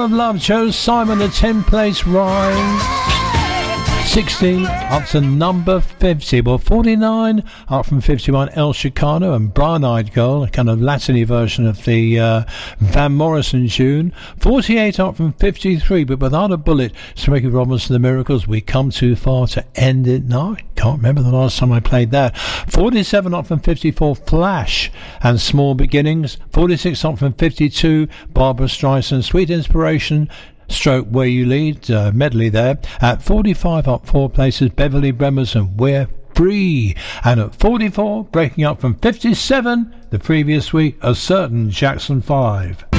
of Love chose Simon a 10-place rise. 60 up to number 50. Well, 49 up from 51, El Chicano and Brown Eyed Girl, a kind of Latin version of the Van Morrison tune. 48 up from 53, but without a bullet, Smokey Robinson, The Miracles, We Come Too Far to End It Now. I can't remember the last time I played that. 47 up from 54, Flash and Small Beginnings. 46 up from 52, Barbra Streisand, Sweet Inspiration, Stroke Where You Lead, medley there. At 45 up 4 places, Beverly Bremmers and We're Free. And at 44, breaking up from 57 the previous week, A Certain Jackson 5.